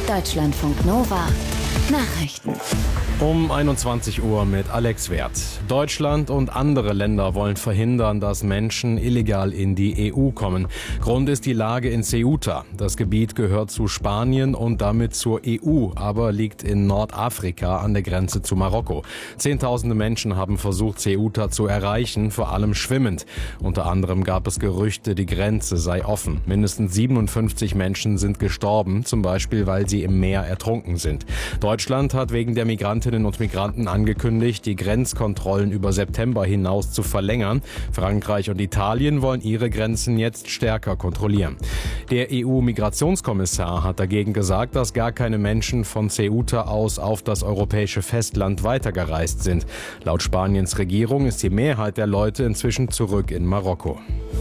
Deutschlandfunk Nova Nachrichten. Um 21 Uhr mit Alex Werth. Deutschland und andere Länder wollen verhindern, dass Menschen illegal in die EU kommen. Grund ist die Lage in Ceuta. Das Gebiet gehört zu Spanien und damit zur EU, aber liegt in Nordafrika an der Grenze zu Marokko. Zehntausende Menschen haben versucht, Ceuta zu erreichen, vor allem schwimmend. Unter anderem gab es Gerüchte, die Grenze sei offen. Mindestens 57 Menschen sind gestorben, zum Beispiel, weil sie im Meer ertrunken sind. Deutschland hat wegen der Migrantinnen und Migranten angekündigt, die Grenzkontrollen über September hinaus zu verlängern. Frankreich und Italien wollen ihre Grenzen jetzt stärker kontrollieren. Der EU-Migrationskommissar hat dagegen gesagt, dass gar keine Menschen von Ceuta aus auf das europäische Festland weitergereist sind. Laut Spaniens Regierung ist die Mehrheit der Leute inzwischen zurück in Marokko.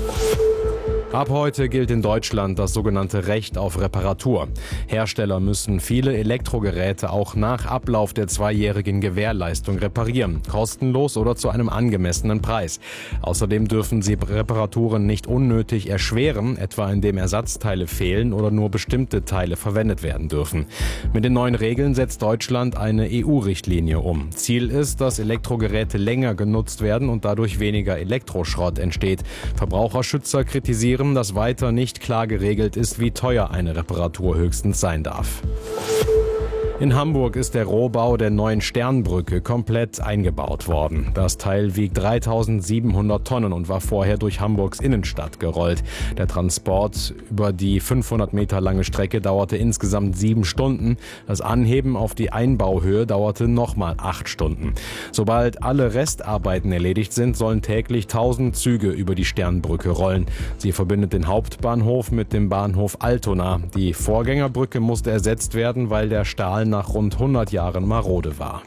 Ab heute gilt in Deutschland das sogenannte Recht auf Reparatur. Hersteller müssen viele Elektrogeräte auch nach Ablauf der 2-jährigen Gewährleistung reparieren, kostenlos oder zu einem angemessenen Preis. Außerdem dürfen sie Reparaturen nicht unnötig erschweren, etwa indem Ersatzteile fehlen oder nur bestimmte Teile verwendet werden dürfen. Mit den neuen Regeln setzt Deutschland eine EU-Richtlinie um. Ziel ist, dass Elektrogeräte länger genutzt werden und dadurch weniger Elektroschrott entsteht. Verbraucherschützer kritisieren, dass weiter nicht klar geregelt ist, wie teuer eine Reparatur höchstens sein darf. In Hamburg ist der Rohbau der neuen Sternbrücke komplett eingebaut worden. Das Teil wiegt 3.700 Tonnen und war vorher durch Hamburgs Innenstadt gerollt. Der Transport über die 500 Meter lange Strecke dauerte insgesamt 7 Stunden. Das Anheben auf die Einbauhöhe dauerte nochmal 8 Stunden. Sobald alle Restarbeiten erledigt sind, sollen täglich 1000 Züge über die Sternbrücke rollen. Sie verbindet den Hauptbahnhof mit dem Bahnhof Altona. Die Vorgängerbrücke musste ersetzt werden, weil der Stahl nach rund 100 Jahren marode war.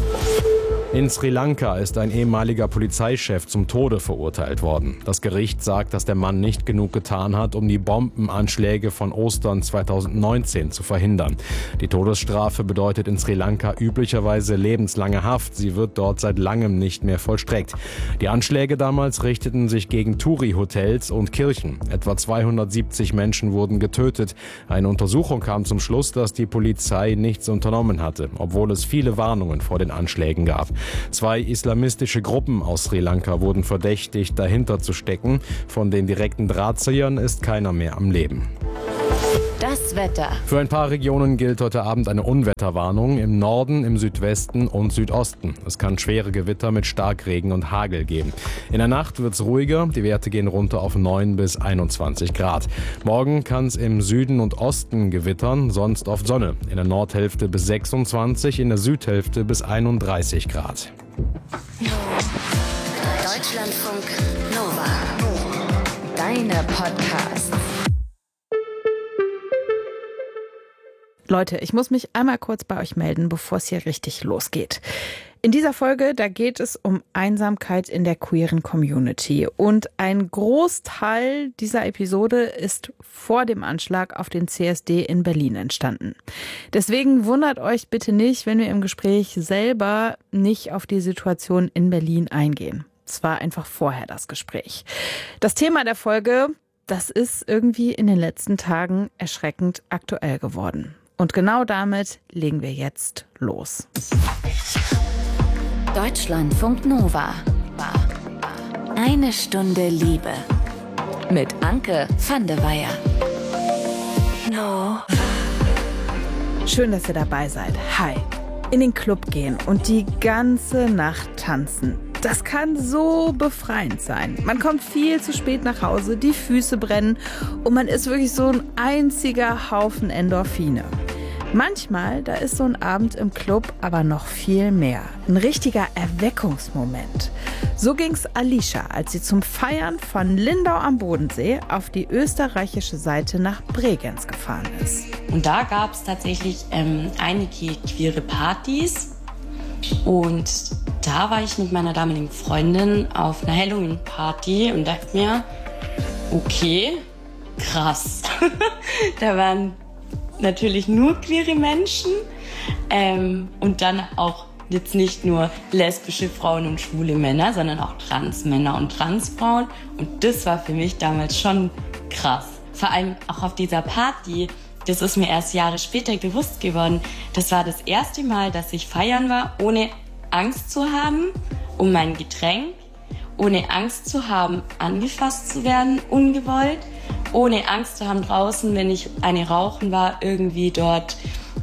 In Sri Lanka ist ein ehemaliger Polizeichef zum Tode verurteilt worden. Das Gericht sagt, dass der Mann nicht genug getan hat, um die Bombenanschläge von Ostern 2019 zu verhindern. Die Todesstrafe bedeutet in Sri Lanka üblicherweise lebenslange Haft. Sie wird dort seit langem nicht mehr vollstreckt. Die Anschläge damals richteten sich gegen Touri-Hotels und Kirchen. Etwa 270 Menschen wurden getötet. Eine Untersuchung kam zum Schluss, dass die Polizei nichts unternommen hatte, obwohl es viele Warnungen vor den Anschlägen gab. 2 islamistische Gruppen aus Sri Lanka wurden verdächtigt, dahinter zu stecken. Von den direkten Drahtziehern ist keiner mehr am Leben. Das Wetter. Für ein paar Regionen gilt heute Abend eine Unwetterwarnung im Norden, im Südwesten und Südosten. Es kann schwere Gewitter mit Starkregen und Hagel geben. In der Nacht wird es ruhiger, die Werte gehen runter auf 9 bis 21 Grad. Morgen kann es im Süden und Osten gewittern, sonst oft Sonne. In der Nordhälfte bis 26, in der Südhälfte bis 31 Grad. Deutschlandfunk Nova. Deine Podcasts. Leute, ich muss mich einmal kurz bei euch melden, bevor es hier richtig losgeht. In dieser Folge, da geht es um Einsamkeit in der queeren Community. Und ein Großteil dieser Episode ist vor dem Anschlag auf den CSD in Berlin entstanden. Deswegen wundert euch bitte nicht, wenn wir im Gespräch selber nicht auf die Situation in Berlin eingehen. Es war einfach vorher das Gespräch. Das Thema der Folge, das ist irgendwie in den letzten Tagen erschreckend aktuell geworden. Und genau damit legen wir jetzt los. Deutschlandfunk Nova. Eine Stunde Liebe. Mit Anke van de Weyer. No. Schön, dass ihr dabei seid. Hi. In den Club gehen und die ganze Nacht tanzen. Das kann so befreiend sein. Man kommt viel zu spät nach Hause, die Füße brennen und man ist wirklich so ein einziger Haufen Endorphine. Manchmal, da ist so ein Abend im Club aber noch viel mehr. Ein richtiger Erweckungsmoment. So ging's Alicia, als sie zum Feiern von Lindau am Bodensee auf die österreichische Seite nach Bregenz gefahren ist. Und da gab es tatsächlich einige queere Partys. Und da war ich mit meiner damaligen Freundin auf einer Halloween-Party und dachte mir, okay, krass. Da waren natürlich nur queere Menschen und dann auch jetzt nicht nur lesbische Frauen und schwule Männer, sondern auch Transmänner und Transfrauen. Und das war für mich damals schon krass. Vor allem auch auf dieser Party Das ist mir erst Jahre später bewusst geworden. Das war das erste Mal, dass ich feiern war, ohne Angst zu haben um mein Getränk, ohne Angst zu haben, angefasst zu werden, ungewollt, ohne Angst zu haben draußen, wenn ich eine rauchen war, irgendwie dort,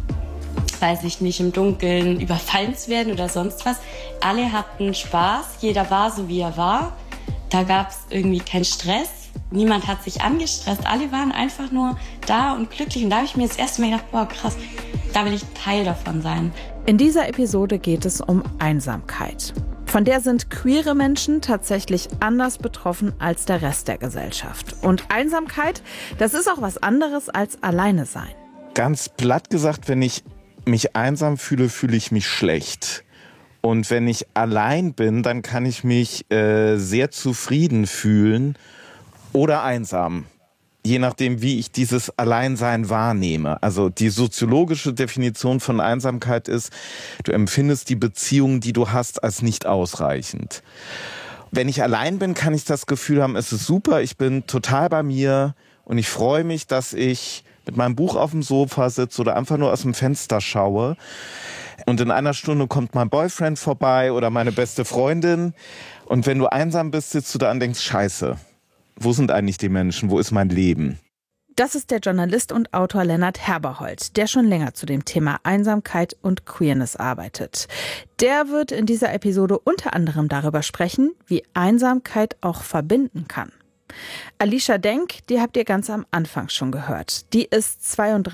weiß ich nicht, im Dunkeln überfallen zu werden oder sonst was. Alle hatten Spaß, jeder war so, wie er war. Da gab es irgendwie keinen Stress. Niemand hat sich angestresst. Alle waren einfach nur da und glücklich. Und da habe ich mir das erste Mal gedacht, boah, krass, da will ich Teil davon sein. In dieser Episode geht es um Einsamkeit. Von der sind queere Menschen tatsächlich anders betroffen als der Rest der Gesellschaft. Und Einsamkeit, das ist auch was anderes als alleine sein. Ganz platt gesagt, wenn ich mich einsam fühle, fühle ich mich schlecht. Und wenn ich allein bin, dann kann ich mich sehr zufrieden fühlen oder einsam. Je nachdem, wie ich dieses Alleinsein wahrnehme. Also die soziologische Definition von Einsamkeit ist, du empfindest die Beziehung, die du hast, als nicht ausreichend. Wenn ich allein bin, kann ich das Gefühl haben, es ist super, ich bin total bei mir und ich freue mich, dass ich mit meinem Buch auf dem Sofa sitze oder einfach nur aus dem Fenster schaue. Und in einer Stunde kommt mein Boyfriend vorbei oder meine beste Freundin. Und wenn du einsam bist, sitzt du da und denkst, scheiße. Wo sind eigentlich die Menschen? Wo ist mein Leben? Das ist der Journalist und Autor Lennart Herberhold, der schon länger zu dem Thema Einsamkeit und Queerness arbeitet. Der wird in dieser Episode unter anderem darüber sprechen, wie Einsamkeit auch verbinden kann. Alicia Denk, die habt ihr ganz am Anfang schon gehört. Die ist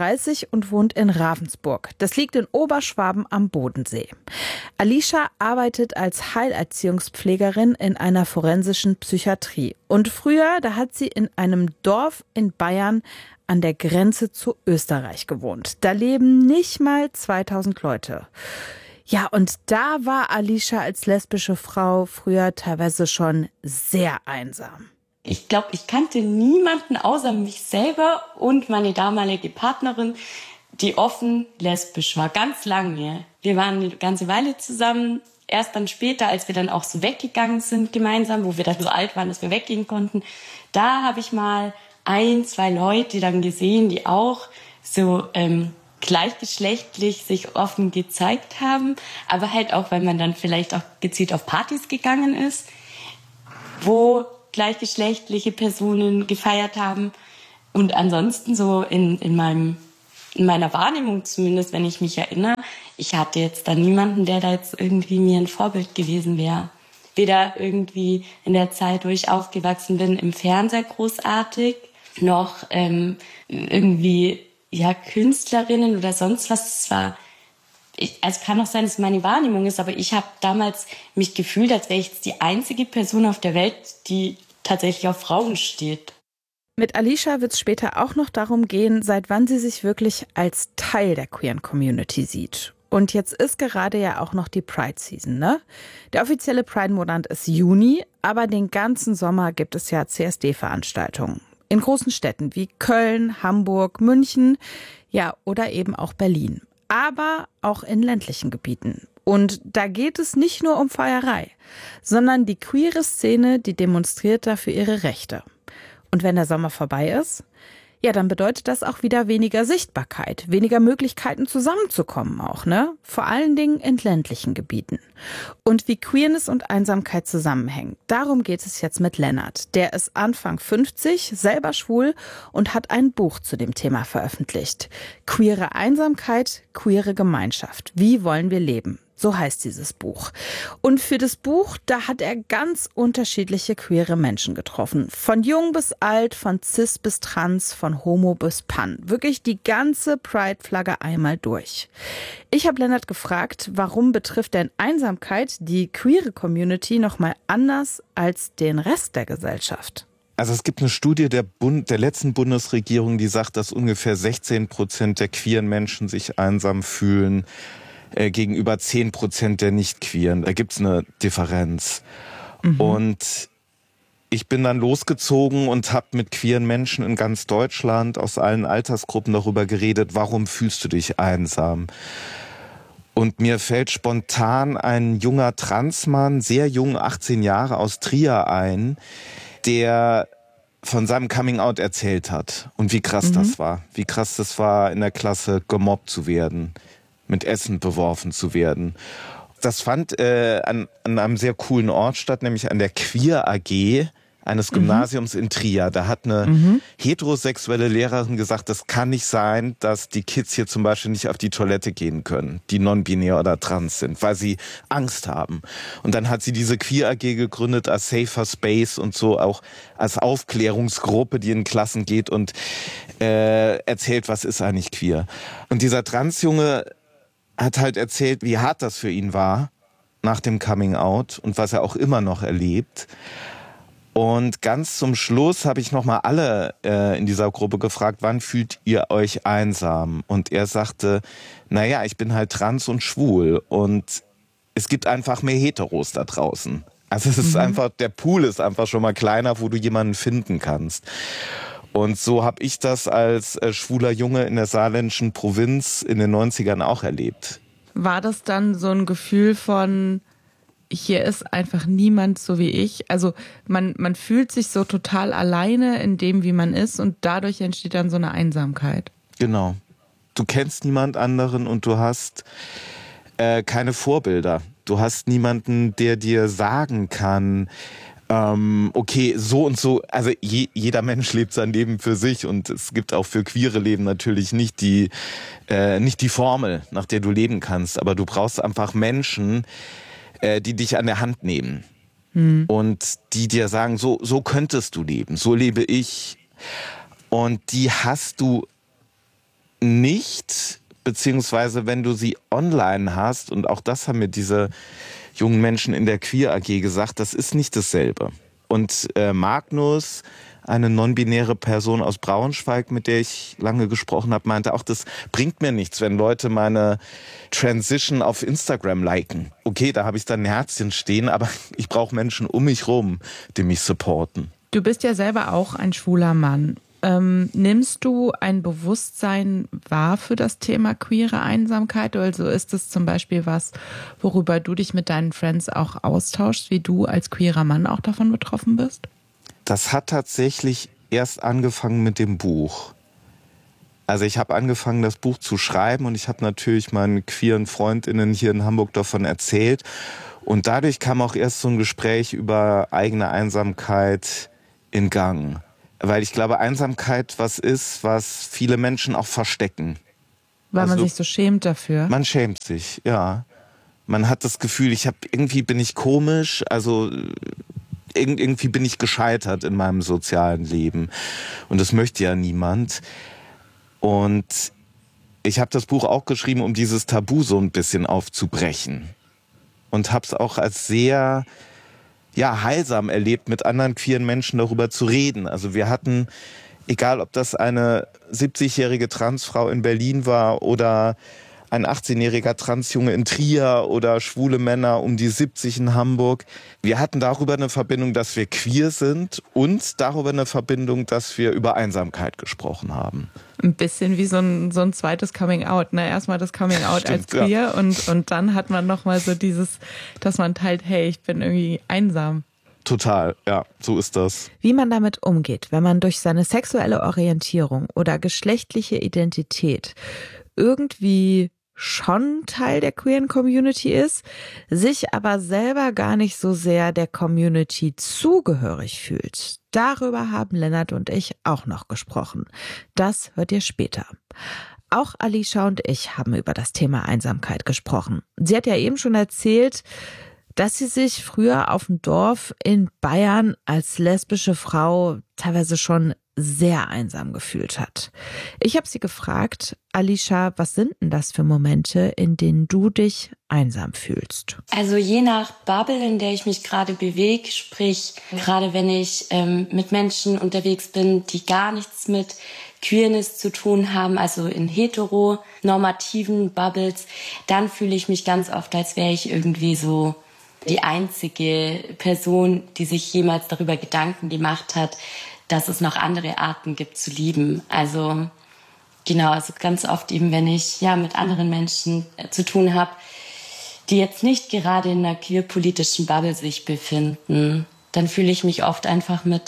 32 und wohnt in Ravensburg. Das liegt in Oberschwaben am Bodensee. Alicia arbeitet als Heilerziehungspflegerin in einer forensischen Psychiatrie. Und früher, da hat sie in einem Dorf in Bayern an der Grenze zu Österreich gewohnt. Da leben nicht mal 2000 Leute. Ja, und da war Alicia als lesbische Frau früher teilweise schon sehr einsam. Ich glaube, ich kannte niemanden außer mich selber und meine damalige Partnerin, die offen lesbisch war, ganz lange. Wir waren eine ganze Weile zusammen. Erst dann später, als wir dann auch so weggegangen sind gemeinsam, wo wir dann so alt waren, dass wir weggehen konnten, da habe ich mal 1, 2 Leute dann gesehen, die auch so gleichgeschlechtlich sich offen gezeigt haben. Aber halt auch, weil man dann vielleicht auch gezielt auf Partys gegangen ist, wo gleichgeschlechtliche Personen gefeiert haben. Und ansonsten so in meiner Wahrnehmung zumindest, wenn ich mich erinnere, ich hatte jetzt da niemanden, der da jetzt irgendwie mir ein Vorbild gewesen wäre. Weder irgendwie in der Zeit, wo ich aufgewachsen bin, im Fernseher großartig, noch irgendwie ja Künstlerinnen oder sonst was. Es war, also kann auch sein, dass es meine Wahrnehmung ist, aber ich habe damals mich gefühlt, als wäre ich jetzt die einzige Person auf der Welt, die tatsächlich auf Frauen steht. Mit Alicia wird es später auch noch darum gehen, seit wann sie sich wirklich als Teil der queeren Community sieht. Und jetzt ist gerade ja auch noch die Pride-Season, ne? Der offizielle Pride-Monat ist Juni, aber den ganzen Sommer gibt es ja CSD-Veranstaltungen. In großen Städten wie Köln, Hamburg, München, ja, oder eben auch Berlin. Aber auch in ländlichen Gebieten. Und da geht es nicht nur um Feierei, sondern die queere Szene, die demonstriert da für ihre Rechte. Und wenn der Sommer vorbei ist, ja, dann bedeutet das auch wieder weniger Sichtbarkeit, weniger Möglichkeiten zusammenzukommen auch, ne? Vor allen Dingen in ländlichen Gebieten. Und wie Queerness und Einsamkeit zusammenhängen, darum geht es jetzt mit Lennart. Der ist Anfang 50, selber schwul und hat ein Buch zu dem Thema veröffentlicht. Queere Einsamkeit, queere Gemeinschaft. Wie wollen wir leben? So heißt dieses Buch. Und für das Buch, da hat er ganz unterschiedliche queere Menschen getroffen. Von jung bis alt, von cis bis trans, von homo bis pan. Wirklich die ganze Pride-Flagge einmal durch. Ich habe Lennart gefragt, warum betrifft denn Einsamkeit die queere Community nochmal anders als den Rest der Gesellschaft? Also es gibt eine Studie der letzten Bundesregierung, die sagt, dass ungefähr 16% der queeren Menschen sich einsam fühlen, gegenüber 10% der Nicht-Queeren. Da gibt's eine Differenz. Und ich bin dann losgezogen und habe mit queeren Menschen in ganz Deutschland aus allen Altersgruppen darüber geredet, warum fühlst du dich einsam? Und mir fällt spontan ein junger Transmann, sehr jung, 18 Jahre, aus Trier ein, der von seinem Coming-out erzählt hat und wie krass das war. Wie krass das war, in der Klasse gemobbt zu werden, mit Essen beworfen zu werden. Das fand an einem sehr coolen Ort statt, nämlich an der Queer AG eines Gymnasiums in Trier. Da hat eine heterosexuelle Lehrerin gesagt, das kann nicht sein, dass die Kids hier zum Beispiel nicht auf die Toilette gehen können, die non-binär oder trans sind, weil sie Angst haben. Und dann hat sie diese Queer AG gegründet als Safer Space und so auch als Aufklärungsgruppe, die in Klassen geht und erzählt, was ist eigentlich queer. Und dieser Transjunge hat halt erzählt, wie hart das für ihn war nach dem Coming Out und was er auch immer noch erlebt. Und ganz zum Schluss habe ich nochmal alle in dieser Gruppe gefragt, wann fühlt ihr euch einsam? Und er sagte, naja, ich bin halt trans und schwul und es gibt einfach mehr Heteros da draußen. Also es ist einfach, der Pool ist einfach schon mal kleiner, wo du jemanden finden kannst. Und so habe ich das als schwuler Junge in der saarländischen Provinz in den 90ern auch erlebt. War das dann so ein Gefühl von, hier ist einfach niemand so wie ich? Also man fühlt sich so total alleine in dem, wie man ist und dadurch entsteht dann so eine Einsamkeit. Genau. Du kennst niemand anderen und du hast keine Vorbilder. Du hast niemanden, der dir sagen kann, okay, so und so, also jeder Mensch lebt sein Leben für sich und es gibt auch für queere Leben natürlich nicht die Formel, nach der du leben kannst, aber du brauchst einfach Menschen, die dich an der Hand nehmen und die dir sagen, so könntest du leben, so lebe ich. Und die hast du nicht, beziehungsweise wenn du sie online hast, und auch das haben mir diese jungen Menschen in der Queer AG gesagt, das ist nicht dasselbe. Und Magnus, eine non-binäre Person aus Braunschweig, mit der ich lange gesprochen habe, meinte auch, das bringt mir nichts, wenn Leute meine Transition auf Instagram liken. Okay, da habe ich dann ein Herzchen stehen, aber ich brauche Menschen um mich rum, die mich supporten. Du bist ja selber auch ein schwuler Mann. Nimmst du ein Bewusstsein wahr für das Thema queere Einsamkeit? Also ist es zum Beispiel was, worüber du dich mit deinen Friends auch austauschst, wie du als queerer Mann auch davon betroffen bist? Das hat tatsächlich erst angefangen mit dem Buch. Also ich habe angefangen, das Buch zu schreiben und ich habe natürlich meinen queeren FreundInnen hier in Hamburg davon erzählt. Und dadurch kam auch erst so ein Gespräch über eigene Einsamkeit in Gang. Weil ich glaube, Einsamkeit was ist, was viele Menschen auch verstecken. Weil man sich so schämt dafür? Man schämt sich, ja. Man hat das Gefühl, irgendwie bin ich komisch, also irgendwie bin ich gescheitert in meinem sozialen Leben. Und das möchte ja niemand. Und ich habe das Buch auch geschrieben, um dieses Tabu so ein bisschen aufzubrechen. Und habe es auch als sehr heilsam erlebt, mit anderen queeren Menschen darüber zu reden. Also wir hatten, egal ob das eine 70-jährige Transfrau in Berlin war oder ein 18-jähriger Transjunge in Trier oder schwule Männer um die 70 in Hamburg. Wir hatten darüber eine Verbindung, dass wir queer sind und darüber eine Verbindung, dass wir über Einsamkeit gesprochen haben. Ein bisschen wie so ein zweites Coming-out, ne? Erstmal das Coming-out als queer, ja. und dann hat man nochmal so dieses, dass man teilt, hey, ich bin irgendwie einsam. Total, ja, so ist das. Wie man damit umgeht, wenn man durch seine sexuelle Orientierung oder geschlechtliche Identität irgendwie schon Teil der queeren Community ist, sich aber selber gar nicht so sehr der Community zugehörig fühlt. Darüber haben Lennart und ich auch noch gesprochen. Das hört ihr später. Auch Alicia und ich haben über das Thema Einsamkeit gesprochen. Sie hat ja eben schon erzählt, dass sie sich früher auf dem Dorf in Bayern als lesbische Frau teilweise schon sehr einsam gefühlt hat. Ich habe sie gefragt, Alicia, was sind denn das für Momente, in denen du dich einsam fühlst? Also je nach Bubble, in der ich mich gerade bewege, sprich gerade wenn ich mit Menschen unterwegs bin, die gar nichts mit Queerness zu tun haben, also in heteronormativen Bubbles, dann fühle ich mich ganz oft, als wäre ich irgendwie so die einzige Person, die sich jemals darüber Gedanken gemacht hat, dass es noch andere Arten gibt zu lieben. Also genau, also ganz oft eben, wenn ich mit anderen Menschen zu tun habe, die jetzt nicht gerade in einer queerpolitischen Bubble sich befinden, dann fühle ich mich oft einfach mit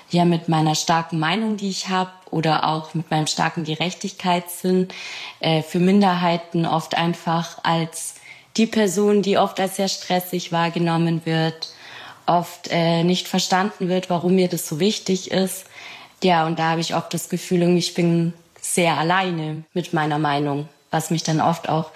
ja mit meiner starken Meinung, die ich habe, oder auch mit meinem starken Gerechtigkeitssinn für Minderheiten oft einfach als die Person, die oft als sehr stressig wahrgenommen wird, oft nicht verstanden wird, warum mir das so wichtig ist. Ja, und da habe ich oft das Gefühl, ich bin sehr alleine mit meiner Meinung, was mich dann oft auch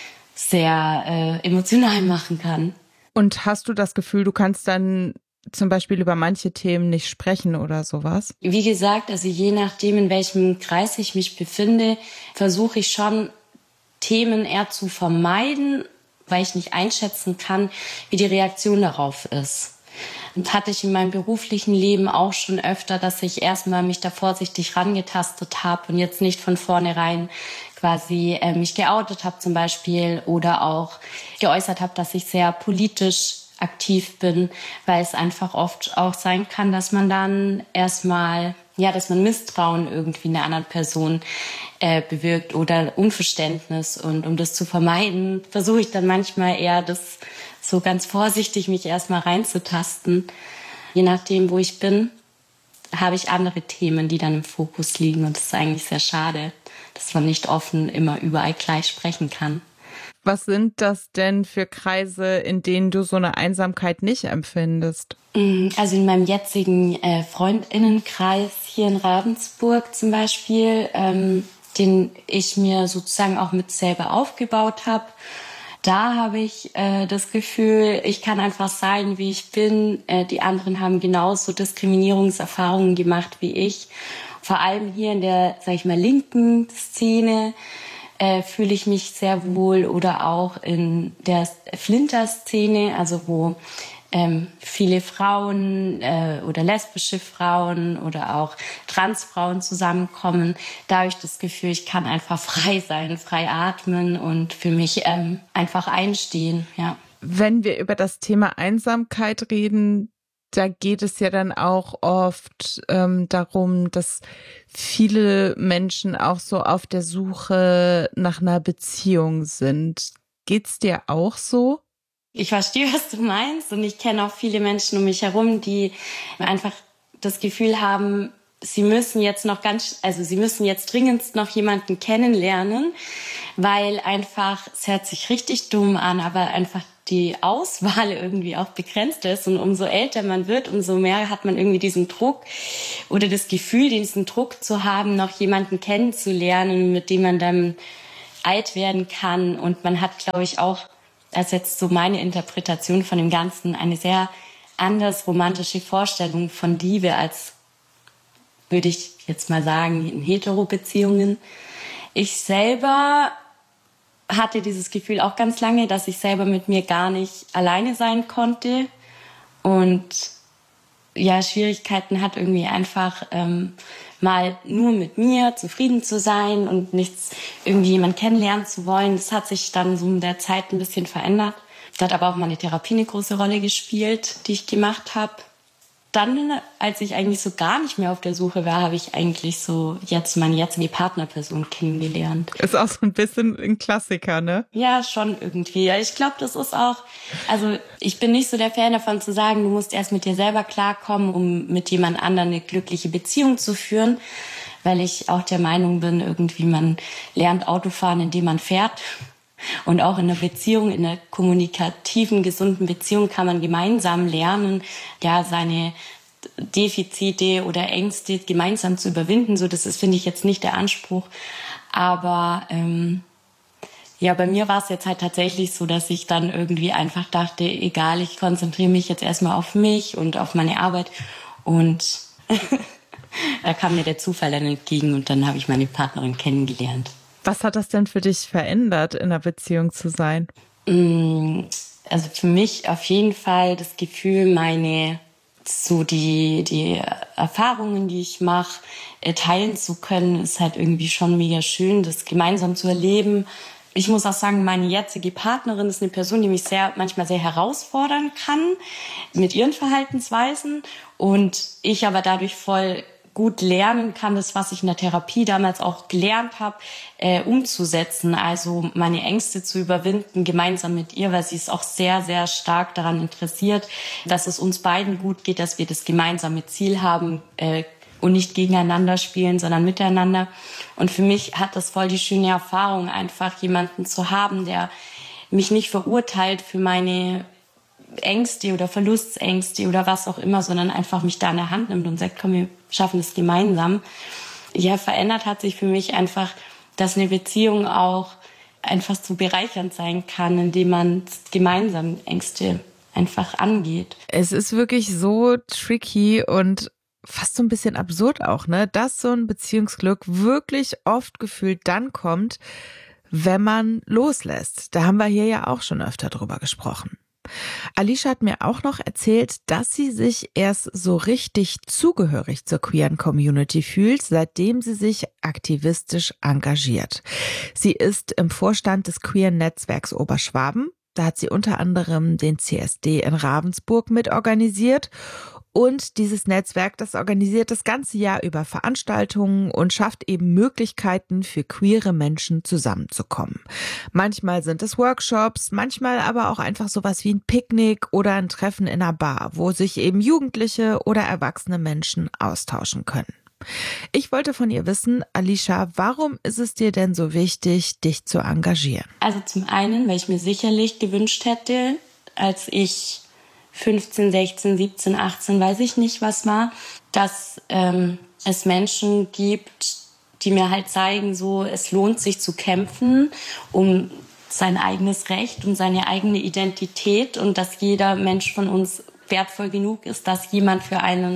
sehr emotional machen kann. Und hast du das Gefühl, du kannst dann zum Beispiel über manche Themen nicht sprechen oder sowas? Wie gesagt, also je nachdem, in welchem Kreis ich mich befinde, versuche ich schon, Themen eher zu vermeiden, weil ich nicht einschätzen kann, wie die Reaktion darauf ist. Und hatte ich in meinem beruflichen Leben auch schon öfter, dass ich erstmal mich da vorsichtig rangetastet habe und jetzt nicht von vornherein quasi mich geoutet habe zum Beispiel oder auch geäußert habe, dass ich sehr politisch aktiv bin, weil es einfach oft auch sein kann, dass man dann erstmal, dass man Misstrauen irgendwie einer anderen Person bewirkt oder Unverständnis. Und um das zu vermeiden, versuche ich dann manchmal eher, das so ganz vorsichtig mich erstmal reinzutasten. Je nachdem, wo ich bin, habe ich andere Themen, die dann im Fokus liegen. Und das ist eigentlich sehr schade, dass man nicht offen immer überall gleich sprechen kann. Was sind das denn für Kreise, in denen du so eine Einsamkeit nicht empfindest? Also in meinem jetzigen Freundinnenkreis hier in Ravensburg zum Beispiel, den ich mir sozusagen auch mit selber aufgebaut habe. Da habe ich das Gefühl, ich kann einfach sein, wie ich bin. Die anderen haben genauso Diskriminierungserfahrungen gemacht wie ich. Vor allem hier in der, sag ich mal, linken Szene fühle ich mich sehr wohl, oder auch in der Flinter-Szene, also wo viele Frauen oder lesbische Frauen oder auch Transfrauen zusammenkommen. Da habe ich das Gefühl, ich kann einfach frei sein, frei atmen und für mich einfach einstehen. Ja. Wenn wir über das Thema Einsamkeit reden, da geht es ja dann auch oft darum, dass viele Menschen auch so auf der Suche nach einer Beziehung sind. Geht's dir auch so? Ich verstehe, was du meinst, und ich kenne auch viele Menschen um mich herum, die einfach das Gefühl haben, sie müssen jetzt dringendst noch jemanden kennenlernen, weil einfach, es hört sich richtig dumm an, aber einfach die Auswahl irgendwie auch begrenzt ist, und umso älter man wird, umso mehr hat man irgendwie diesen Druck oder das Gefühl, diesen Druck zu haben, noch jemanden kennenzulernen, mit dem man dann alt werden kann. Und man hat, glaube ich, auch, als jetzt so meine Interpretation von dem Ganzen, eine sehr anders romantische Vorstellung von Liebe als, würde ich jetzt mal sagen, in Hetero-Beziehungen. Ich selber hatte dieses Gefühl auch ganz lange, dass ich selber mit mir gar nicht alleine sein konnte und Schwierigkeiten hat, irgendwie einfach mal nur mit mir zufrieden zu sein und nichts irgendwie jemand kennenlernen zu wollen. Das hat sich dann so in der Zeit ein bisschen verändert. Da hat aber auch meine Therapie eine große Rolle gespielt, die ich gemacht habe. Dann, als ich eigentlich so gar nicht mehr auf der Suche war, habe ich eigentlich so jetzt meine jetzige Partnerperson kennengelernt. Ist auch so ein bisschen ein Klassiker, ne? Ja, schon irgendwie. Ich glaube, das ist auch, also ich bin nicht so der Fan davon zu sagen, du musst erst mit dir selber klarkommen, um mit jemand anderem eine glückliche Beziehung zu führen, weil ich auch der Meinung bin, irgendwie man lernt Autofahren, indem man fährt. Und auch in einer Beziehung, in einer kommunikativen, gesunden Beziehung kann man gemeinsam lernen, seine Defizite oder Ängste gemeinsam zu überwinden. So, das ist, finde ich, jetzt nicht der Anspruch. Aber bei mir war es jetzt halt tatsächlich so, dass ich dann irgendwie einfach dachte, egal, ich konzentriere mich jetzt erstmal auf mich und auf meine Arbeit. Und da kam mir der Zufall dann entgegen, und dann habe ich meine Partnerin kennengelernt. Was hat das denn für dich verändert, in einer Beziehung zu sein? Also für mich auf jeden Fall das Gefühl, die Erfahrungen, die ich mache, teilen zu können, ist halt irgendwie schon mega schön, das gemeinsam zu erleben. Ich muss auch sagen, meine jetzige Partnerin ist eine Person, die mich manchmal sehr herausfordern kann mit ihren Verhaltensweisen, und ich aber dadurch voll gut lernen kann, das, was ich in der Therapie damals auch gelernt habe, umzusetzen. Also meine Ängste zu überwinden, gemeinsam mit ihr, weil sie ist auch sehr, sehr stark daran interessiert, dass es uns beiden gut geht, dass wir das gemeinsame Ziel haben und nicht gegeneinander spielen, sondern miteinander. Und für mich hat das voll die schöne Erfahrung, einfach jemanden zu haben, der mich nicht verurteilt für meine Ängste oder Verlustängste oder was auch immer, sondern einfach mich da in der Hand nimmt und sagt, komm, wir schaffen das gemeinsam. Ja, verändert hat sich für mich einfach, dass eine Beziehung auch einfach so bereichernd sein kann, indem man gemeinsam Ängste einfach angeht. Es ist wirklich so tricky und fast so ein bisschen absurd auch, ne, dass so ein Beziehungsglück wirklich oft gefühlt dann kommt, wenn man loslässt. Da haben wir hier ja auch schon öfter drüber gesprochen. Alicia hat mir auch noch erzählt, dass sie sich erst so richtig zugehörig zur queeren Community fühlt, seitdem sie sich aktivistisch engagiert. Sie ist im Vorstand des queeren Netzwerks Oberschwaben. Da hat sie unter anderem den CSD in Ravensburg mitorganisiert. Und dieses Netzwerk, das organisiert das ganze Jahr über Veranstaltungen und schafft eben Möglichkeiten für queere Menschen zusammenzukommen. Manchmal sind es Workshops, manchmal aber auch einfach sowas wie ein Picknick oder ein Treffen in einer Bar, wo sich eben Jugendliche oder erwachsene Menschen austauschen können. Ich wollte von ihr wissen, Alicia, warum ist es dir denn so wichtig, dich zu engagieren? Also zum einen, weil ich mir sicherlich gewünscht hätte, als ich 15, 16, 17, 18, weiß ich nicht, was war, dass es Menschen gibt, die mir halt zeigen, so es lohnt sich zu kämpfen um sein eigenes Recht, um seine eigene Identität und dass jeder Mensch von uns wertvoll genug ist, dass jemand für einen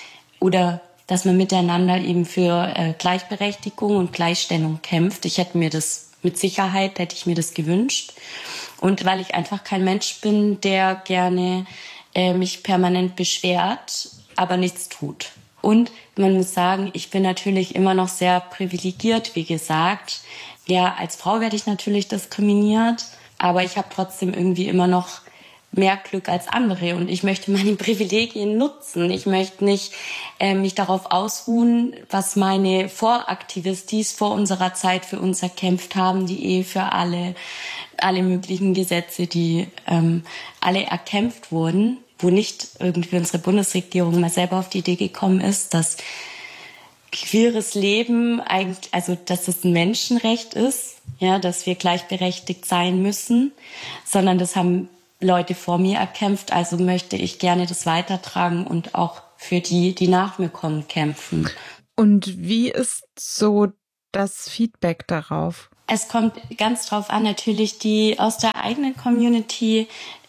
oder dass man miteinander eben für Gleichberechtigung und Gleichstellung kämpft. Ich hätte mir das mit Sicherheit, hätte ich mir das gewünscht. Und weil ich einfach kein Mensch bin, der gerne mich permanent beschwert, aber nichts tut. Und man muss sagen, ich bin natürlich immer noch sehr privilegiert, wie gesagt. Ja, als Frau werde ich natürlich diskriminiert, aber ich habe trotzdem irgendwie immer noch mehr Glück als andere und ich möchte meine Privilegien nutzen. Ich möchte nicht mich darauf ausruhen, was meine Voraktivistis vor unserer Zeit für uns erkämpft haben, die für alle möglichen Gesetze, die alle erkämpft wurden, wo nicht irgendwie unsere Bundesregierung mal selber auf die Idee gekommen ist, dass queeres Leben eigentlich, also dass es ein Menschenrecht ist, ja, dass wir gleichberechtigt sein müssen, sondern das haben Leute vor mir erkämpft, also möchte ich gerne das weitertragen und auch für die, die nach mir kommen, kämpfen. Und wie ist so das Feedback darauf? Es kommt ganz drauf an, natürlich die aus der eigenen Community,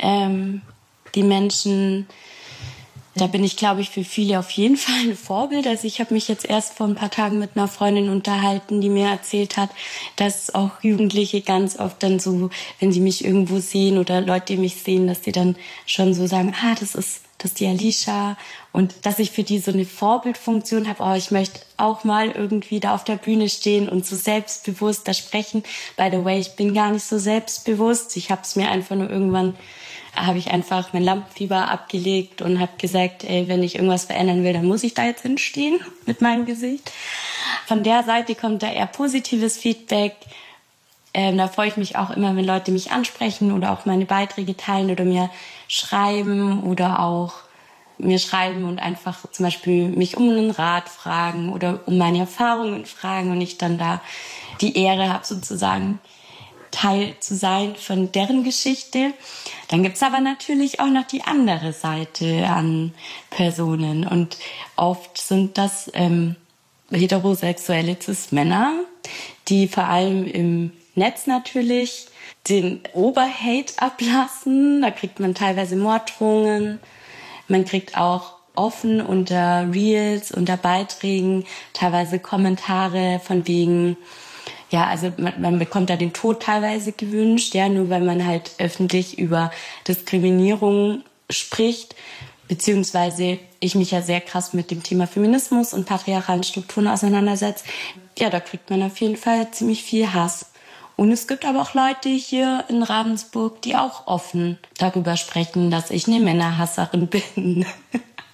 die Menschen, da bin ich, glaube ich, für viele auf jeden Fall ein Vorbild. Also ich habe mich jetzt erst vor ein paar Tagen mit einer Freundin unterhalten, die mir erzählt hat, dass auch Jugendliche ganz oft dann so, wenn sie mich irgendwo sehen oder Leute, die mich sehen, dass sie dann schon so sagen, das ist die Alicia. Und dass ich für die so eine Vorbildfunktion habe, ich möchte auch mal irgendwie da auf der Bühne stehen und so selbstbewusst da sprechen. By the way, ich bin gar nicht so selbstbewusst. Ich habe es mir einfach nur irgendwann, habe ich einfach mein Lampenfieber abgelegt und habe gesagt, wenn ich irgendwas verändern will, dann muss ich da jetzt hinstehen mit meinem Gesicht. Von der Seite kommt da eher positives Feedback. Da freue ich mich auch immer, wenn Leute mich ansprechen oder auch meine Beiträge teilen oder mir schreiben oder auch mir schreiben und einfach zum Beispiel mich um einen Rat fragen oder um meine Erfahrungen fragen und ich dann da die Ehre habe, sozusagen Teil zu sein von deren Geschichte. Dann gibt's aber natürlich auch noch die andere Seite an Personen und oft sind das heterosexuelle Cis-Männer, die vor allem im Netz natürlich den Oberhate ablassen. Da kriegt man teilweise Morddrohungen. Man kriegt auch offen unter Reels, unter Beiträgen teilweise Kommentare von wegen, ja, also man bekommt da den Tod teilweise gewünscht, ja, nur weil man halt öffentlich über Diskriminierung spricht, beziehungsweise ich mich ja sehr krass mit dem Thema Feminismus und patriarchalen Strukturen auseinandersetze. Ja, da kriegt man auf jeden Fall ziemlich viel Hass. Und es gibt aber auch Leute hier in Ravensburg, die auch offen darüber sprechen, dass ich eine Männerhasserin bin.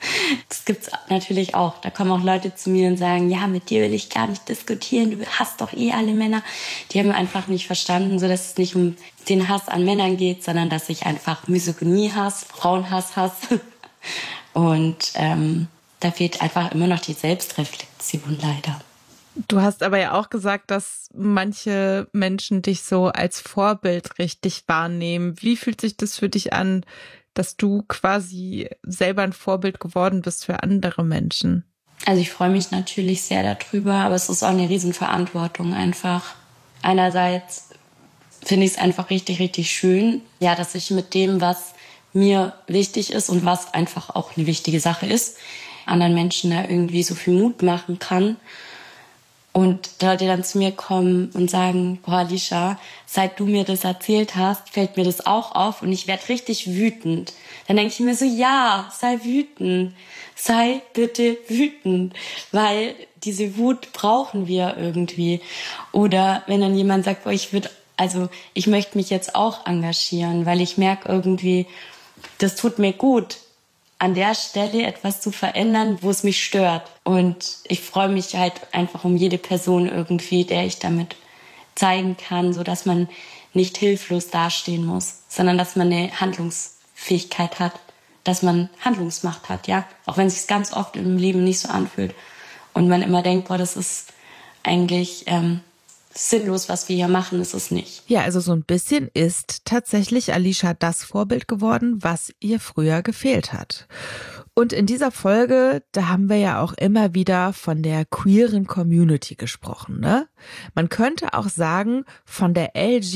Das gibt's natürlich auch. Da kommen auch Leute zu mir und sagen, ja, mit dir will ich gar nicht diskutieren, du hasst doch eh alle Männer. Die haben einfach nicht verstanden, so dass es nicht um den Hass an Männern geht, sondern dass ich einfach Misogynie hasse, Frauenhass hasse. Und da fehlt einfach immer noch die Selbstreflexion leider. Du hast aber ja auch gesagt, dass manche Menschen dich so als Vorbild richtig wahrnehmen. Wie fühlt sich das für dich an, dass du quasi selber ein Vorbild geworden bist für andere Menschen? Also ich freue mich natürlich sehr darüber, aber es ist auch eine Riesenverantwortung einfach. Einerseits finde ich es einfach richtig, richtig schön, ja, dass ich mit dem, was mir wichtig ist und was einfach auch eine wichtige Sache ist, anderen Menschen da irgendwie so viel Mut machen kann. Und Leute dann zu mir kommen und sagen, boah, Alicia, seit du mir das erzählt hast, fällt mir das auch auf und ich werde richtig wütend. Dann denke ich mir so, ja, sei wütend. Sei bitte wütend. Weil diese Wut brauchen wir irgendwie. Oder wenn dann jemand sagt, boah, ich möchte mich jetzt auch engagieren, weil ich merke irgendwie, das tut mir gut, an der Stelle etwas zu verändern, wo es mich stört. Und ich freue mich halt einfach um jede Person irgendwie, der ich damit zeigen kann, so dass man nicht hilflos dastehen muss, sondern dass man eine Handlungsfähigkeit hat, dass man Handlungsmacht hat, ja. Auch wenn es sich ganz oft im Leben nicht so anfühlt und man immer denkt, boah, das ist eigentlich sinnlos, was wir hier machen, ist es nicht. Ja, also so ein bisschen ist tatsächlich Alicia das Vorbild geworden, was ihr früher gefehlt hat. Und in dieser Folge, da haben wir ja auch immer wieder von der queeren Community gesprochen, ne? Man könnte auch sagen, von der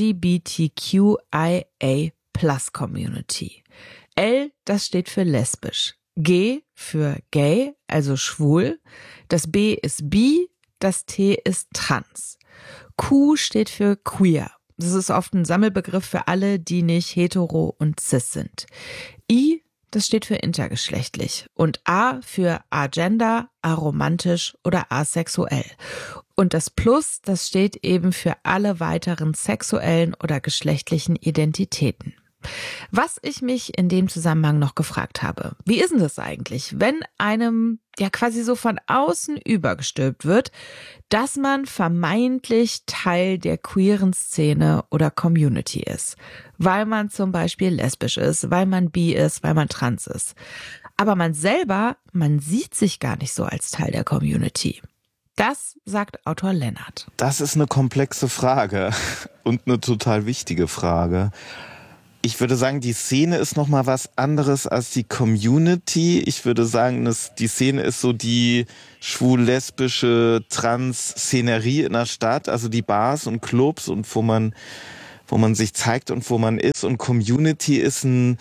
LGBTQIA+ L, das steht für lesbisch. G für gay, also schwul. Das B ist bi, das T ist trans. Q steht für queer. Das ist oft ein Sammelbegriff für alle, die nicht hetero und cis sind. I, das steht für intergeschlechtlich. Und A für agender, aromantisch oder asexuell. Und das Plus, das steht eben für alle weiteren sexuellen oder geschlechtlichen Identitäten. Was ich mich in dem Zusammenhang noch gefragt habe, wie ist denn das eigentlich, wenn einem ja quasi so von außen übergestülpt wird, dass man vermeintlich Teil der queeren Szene oder Community ist, weil man zum Beispiel lesbisch ist, weil man bi ist, weil man trans ist. Aber man selber, man sieht sich gar nicht so als Teil der Community. Das sagt Autor Lennart. Das ist eine komplexe Frage und eine total wichtige Frage. Ich würde sagen, die Szene ist noch mal was anderes als die Community. Ich würde sagen, die Szene ist so die schwul-lesbische Trans-Szenerie in der Stadt, also die Bars und Clubs und wo man sich zeigt und wo man ist. Und Community ist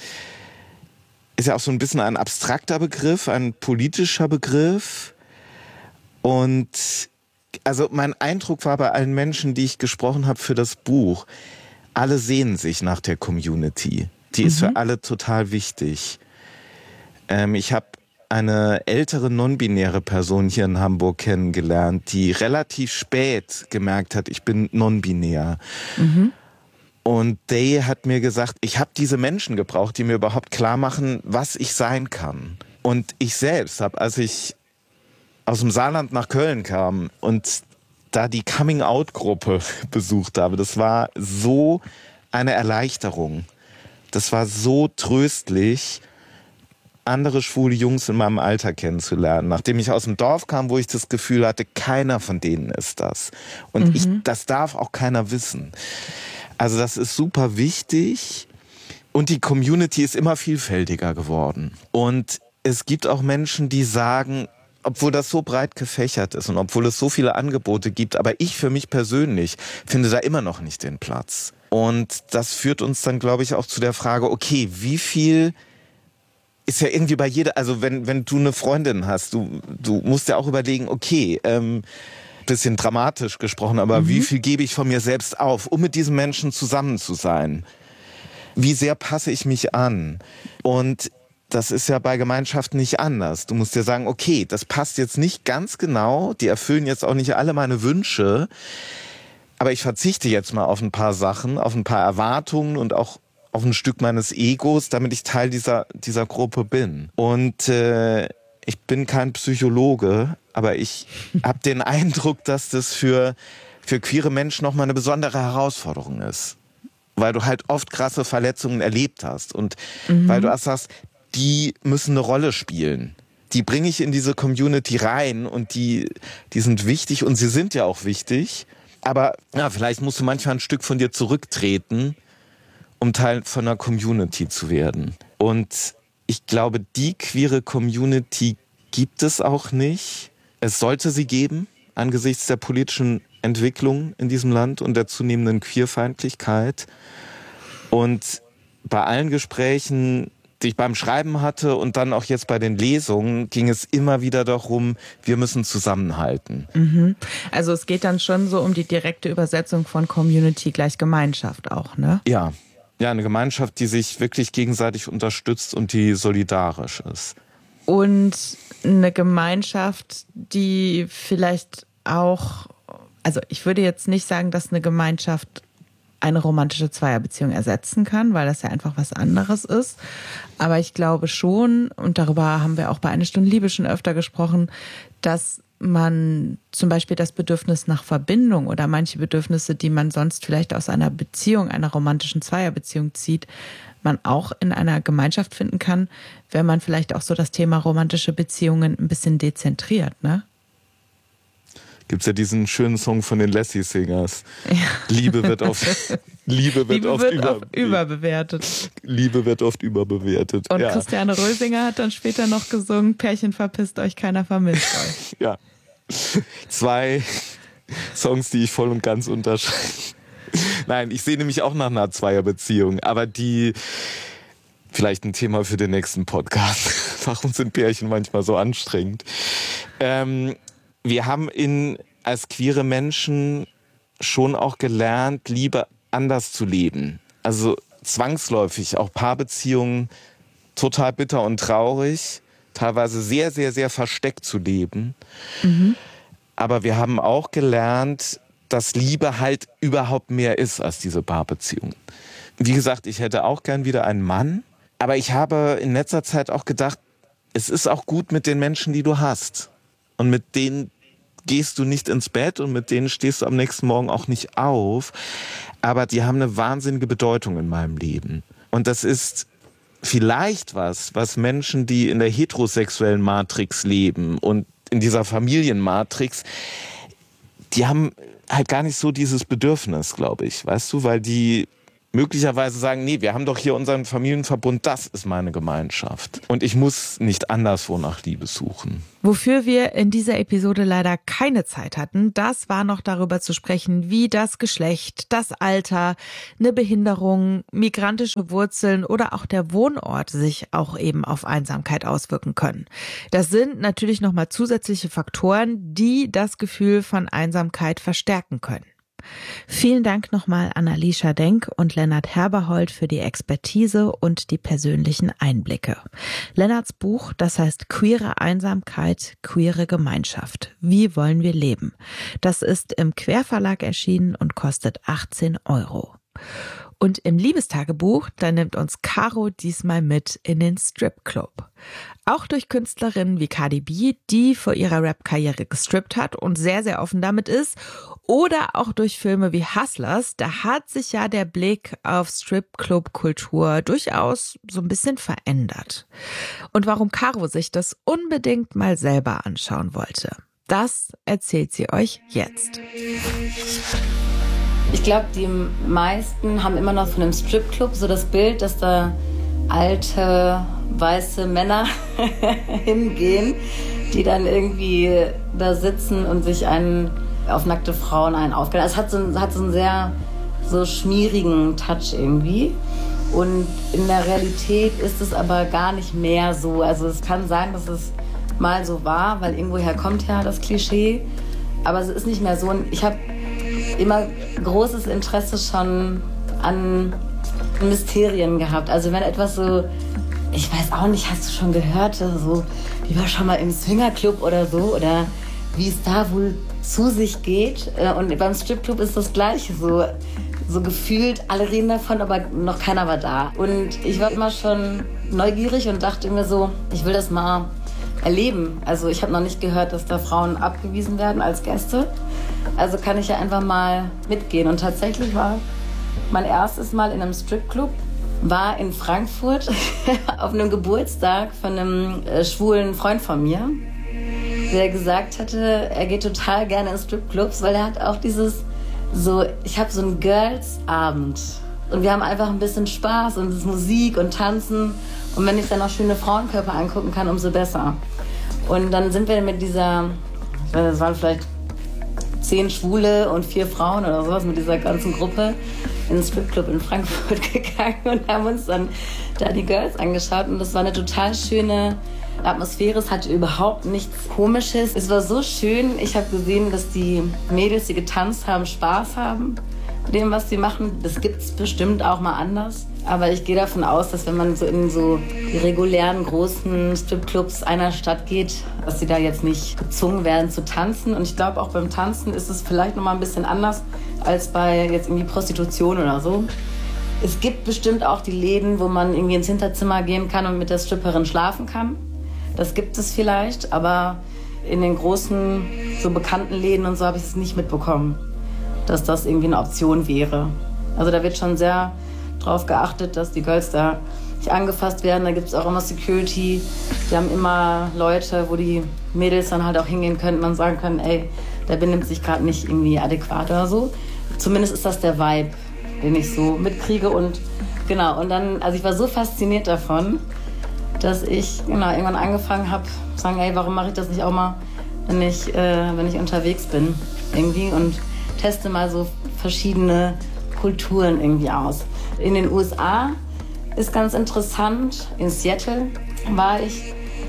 ja auch so ein bisschen ein abstrakter Begriff, ein politischer Begriff. Und also mein Eindruck war bei allen Menschen, die ich gesprochen habe für das Buch, alle sehnen sich nach der Community. Die ist für alle total wichtig. Ich habe eine ältere non-binäre Person hier in Hamburg kennengelernt, die relativ spät gemerkt hat, ich bin non-binär. Und Day hat mir gesagt, ich habe diese Menschen gebraucht, die mir überhaupt klar machen, was ich sein kann. Und ich selbst habe, als ich aus dem Saarland nach Köln kam und da die Coming-out-Gruppe besucht habe, das war so eine Erleichterung. Das war so tröstlich, andere schwule Jungs in meinem Alter kennenzulernen. Nachdem ich aus dem Dorf kam, wo ich das Gefühl hatte, keiner von denen ist das. Und das darf auch keiner wissen. Also das ist super wichtig. Und die Community ist immer vielfältiger geworden. Und es gibt auch Menschen, die sagen, obwohl das so breit gefächert ist und obwohl es so viele Angebote gibt, aber ich für mich persönlich finde da immer noch nicht den Platz. Und das führt uns dann, glaube ich, auch zu der Frage, okay, wie viel ist ja irgendwie bei jeder, also wenn du eine Freundin hast, du musst ja auch überlegen, okay, bisschen dramatisch gesprochen, aber wie viel gebe ich von mir selbst auf, um mit diesen Menschen zusammen zu sein? Wie sehr passe ich mich an? Und das ist ja bei Gemeinschaften nicht anders. Du musst dir sagen, okay, das passt jetzt nicht ganz genau, die erfüllen jetzt auch nicht alle meine Wünsche, aber ich verzichte jetzt mal auf ein paar Sachen, auf ein paar Erwartungen und auch auf ein Stück meines Egos, damit ich Teil dieser Gruppe bin. Und ich bin kein Psychologe, aber ich habe den Eindruck, dass das für queere Menschen nochmal eine besondere Herausforderung ist. Weil du halt oft krasse Verletzungen erlebt hast und weil du auch sagst, die müssen eine Rolle spielen. Die bringe ich in diese Community rein und die sind wichtig und sie sind ja auch wichtig. Aber ja, vielleicht musst du manchmal ein Stück von dir zurücktreten, um Teil von einer Community zu werden. Und ich glaube, die queere Community gibt es auch nicht. Es sollte sie geben, angesichts der politischen Entwicklung in diesem Land und der zunehmenden Queerfeindlichkeit. Und bei allen Gesprächen, die ich beim Schreiben hatte und dann auch jetzt bei den Lesungen, ging es immer wieder darum, wir müssen zusammenhalten. Also es geht dann schon so um die direkte Übersetzung von Community gleich Gemeinschaft auch, ne? Ja, eine Gemeinschaft, die sich wirklich gegenseitig unterstützt und die solidarisch ist. Und eine Gemeinschaft, die vielleicht auch, also ich würde jetzt nicht sagen, dass eine Gemeinschaft eine romantische Zweierbeziehung ersetzen kann, weil das ja einfach was anderes ist. Aber ich glaube schon, und darüber haben wir auch bei Eine Stunde Liebe schon öfter gesprochen, dass man zum Beispiel das Bedürfnis nach Verbindung oder manche Bedürfnisse, die man sonst vielleicht aus einer Beziehung, einer romantischen Zweierbeziehung zieht, man auch in einer Gemeinschaft finden kann, wenn man vielleicht auch so das Thema romantische Beziehungen ein bisschen dezentriert, ne? Gibt's ja diesen schönen Song von den Lassie Singers. Ja. Liebe wird oft überbewertet. Liebe wird oft überbewertet. Und ja. Christiane Rösinger hat dann später noch gesungen, Pärchen verpisst euch, keiner vermisst euch. Ja. 2 Songs, die ich voll und ganz unterschreibe. Nein, ich sehne mich auch nach einer Zweierbeziehung, aber die vielleicht ein Thema für den nächsten Podcast. Warum sind Pärchen manchmal so anstrengend? Wir haben als queere Menschen schon auch gelernt, Liebe anders zu leben. Also zwangsläufig, auch Paarbeziehungen total bitter und traurig, teilweise sehr, sehr, sehr versteckt zu leben. Aber wir haben auch gelernt, dass Liebe halt überhaupt mehr ist als diese Paarbeziehung. Wie gesagt, ich hätte auch gern wieder einen Mann, aber ich habe in letzter Zeit auch gedacht, es ist auch gut mit den Menschen, die du hast. Und mit denen gehst du nicht ins Bett und mit denen stehst du am nächsten Morgen auch nicht auf. Aber die haben eine wahnsinnige Bedeutung in meinem Leben. Und das ist vielleicht was Menschen, die in der heterosexuellen Matrix leben und in dieser Familienmatrix, die haben halt gar nicht so dieses Bedürfnis, glaube ich, weißt du, weil die möglicherweise sagen, nee, wir haben doch hier unseren Familienverbund, das ist meine Gemeinschaft. Und ich muss nicht anderswo nach Liebe suchen. Wofür wir in dieser Episode leider keine Zeit hatten, das war noch darüber zu sprechen, wie das Geschlecht, das Alter, eine Behinderung, migrantische Wurzeln oder auch der Wohnort sich auch eben auf Einsamkeit auswirken können. Das sind natürlich nochmal zusätzliche Faktoren, die das Gefühl von Einsamkeit verstärken können. Vielen Dank nochmal an Alicia Denk und Lennart Herberhold für die Expertise und die persönlichen Einblicke. Lennarts Buch, das heißt Queere Einsamkeit, queere Gemeinschaft. Wie wollen wir leben? Das ist im Querverlag erschienen und kostet 18 €. Und im Liebestagebuch, da nimmt uns Caro diesmal mit in den Stripclub. Auch durch Künstlerinnen wie Cardi B, die vor ihrer Rap-Karriere gestrippt hat und sehr, sehr offen damit ist. Oder auch durch Filme wie Hustlers, da hat sich ja der Blick auf Stripclub-Kultur durchaus so ein bisschen verändert. Und warum Caro sich das unbedingt mal selber anschauen wollte, das erzählt sie euch jetzt. Ich glaube, die meisten haben immer noch von einem Stripclub so das Bild, dass da alte, weiße Männer hingehen, die dann irgendwie da sitzen und sich auf nackte Frauen aufgehen. Es hat so einen sehr so schmierigen Touch irgendwie. Und in der Realität ist es aber gar nicht mehr so. Also es kann sein, dass es mal so war, weil irgendwoher kommt ja das Klischee. Aber es ist nicht mehr so. Und ich habe immer großes Interesse schon an Mysterien gehabt. Also wenn etwas so, ich weiß auch nicht, hast du schon gehört, so, wie war schon mal im Swingerclub oder so, oder wie es da wohl zu sich geht. Und beim Stripclub ist das Gleiche so. so gefühlt, alle reden davon, aber noch keiner war da. Und ich war immer schon neugierig und dachte mir so, ich will das mal erleben. Also ich habe noch nicht gehört, dass da Frauen abgewiesen werden als Gäste. Also kann ich ja einfach mal mitgehen. Und tatsächlich war mein erstes Mal in einem Stripclub, war in Frankfurt auf einem Geburtstag von einem schwulen Freund von mir, der gesagt hatte, er geht total gerne in Stripclubs, weil er hat auch ich habe so einen Girls-Abend. Und wir haben einfach ein bisschen Spaß und es ist Musik und Tanzen. Und wenn ich dann auch schöne Frauenkörper angucken kann, umso besser. Und dann sind wir mit dieser, das waren vielleicht 10 Schwule und 4 Frauen oder sowas, mit dieser ganzen Gruppe in den Stripclub in Frankfurt gegangen und haben uns dann da die Girls angeschaut. Und das war eine total schöne Atmosphäre. Es hatte überhaupt nichts Komisches. Es war so schön. Ich habe gesehen, dass die Mädels, die getanzt haben, Spaß haben mit dem, was sie machen. Das gibt es bestimmt auch mal anders. Aber ich gehe davon aus, dass wenn man so in so die regulären großen Stripclubs einer Stadt geht, dass sie da jetzt nicht gezwungen werden zu tanzen. Und ich glaube, auch beim Tanzen ist es vielleicht noch mal ein bisschen anders als bei jetzt irgendwie Prostitution oder so. Es gibt bestimmt auch die Läden, wo man irgendwie ins Hinterzimmer gehen kann und mit der Stripperin schlafen kann. Das gibt es vielleicht, aber in den großen, so bekannten Läden und so habe ich es nicht mitbekommen, dass das irgendwie eine Option wäre. Also da wird schon sehr drauf geachtet, dass die Girls da nicht angefasst werden. Da gibt es auch immer Security. Die haben immer Leute, wo die Mädels dann halt auch hingehen können und sagen können, ey, der benimmt sich gerade nicht irgendwie adäquat oder so. Zumindest ist das der Vibe, den ich so mitkriege. Und genau, und dann, also ich war so fasziniert davon, dass ich irgendwann angefangen habe zu sagen, ey, warum mache ich das nicht auch mal, wenn ich unterwegs bin irgendwie und teste mal so verschiedene Kulturen irgendwie aus. In den USA ist ganz interessant, in Seattle war ich,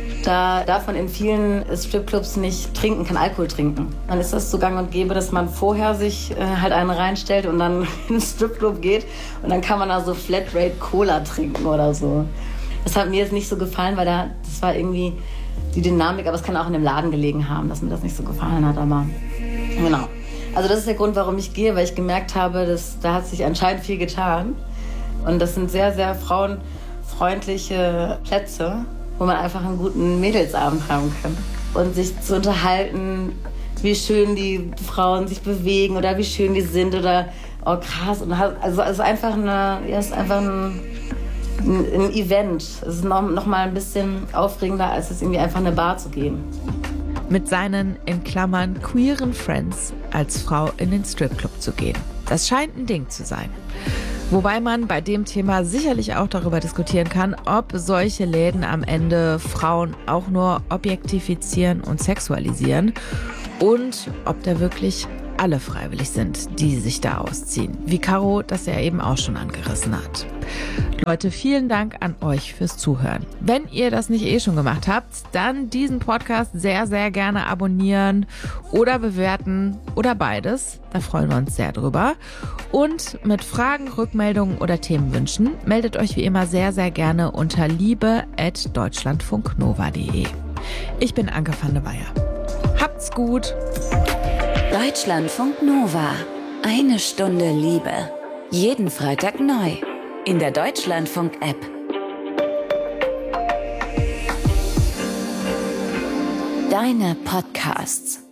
da darf man in vielen Stripclubs nicht trinken, kein Alkohol trinken. Dann ist das so gang und gäbe, dass man vorher sich halt einen reinstellt und dann in den Stripclub geht und dann kann man da so Flatrate Cola trinken oder so. Das hat mir jetzt nicht so gefallen, weil das war irgendwie die Dynamik, aber es kann auch in dem Laden gelegen haben, dass mir das nicht so gefallen hat, aber genau. Also das ist der Grund, warum ich gehe, weil ich gemerkt habe, dass da hat sich anscheinend viel getan. Und das sind sehr, sehr frauenfreundliche Plätze, wo man einfach einen guten Mädelsabend haben kann. Und sich zu unterhalten, wie schön die Frauen sich bewegen oder wie schön die sind oder oh krass. Und also es ist einfach ein Event. Es ist noch mal ein bisschen aufregender, als es irgendwie einfach in eine Bar zu gehen. Mit seinen, in Klammern, queeren Friends als Frau in den Stripclub zu gehen. Das scheint ein Ding zu sein. Wobei man bei dem Thema sicherlich auch darüber diskutieren kann, ob solche Läden am Ende Frauen auch nur objektifizieren und sexualisieren und ob da wirklich alle freiwillig sind, die sich da ausziehen. Wie Caro das ja eben auch schon angerissen hat. Leute, vielen Dank an euch fürs Zuhören. Wenn ihr das nicht eh schon gemacht habt, dann diesen Podcast sehr, sehr gerne abonnieren oder bewerten oder beides. Da freuen wir uns sehr drüber. Und mit Fragen, Rückmeldungen oder Themenwünschen meldet euch wie immer sehr, sehr gerne unter liebe@deutschlandfunknova.de. Ich bin Anke van der Weyer. Habt's gut! Deutschlandfunk Nova. Eine Stunde Liebe. Jeden Freitag neu. In der Deutschlandfunk-App. Deine Podcasts.